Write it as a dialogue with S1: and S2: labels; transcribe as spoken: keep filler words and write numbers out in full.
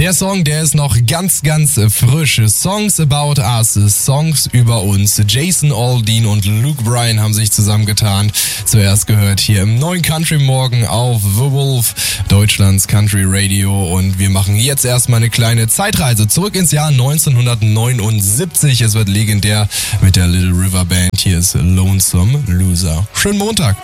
S1: Der Song, der ist noch ganz, ganz frisch. Songs About Us, Songs über uns. Jason Aldean und Luke Bryan haben sich zusammengetan. Zuerst gehört hier im neuen Country Morgen auf The Wolf, Deutschlands Country Radio. Und wir machen jetzt erstmal eine kleine Zeitreise zurück ins Jahr neunzehnhundertneunundsiebzig. Es wird legendär mit der Little River Band. Hier ist Lonesome Loser. Schönen Montag.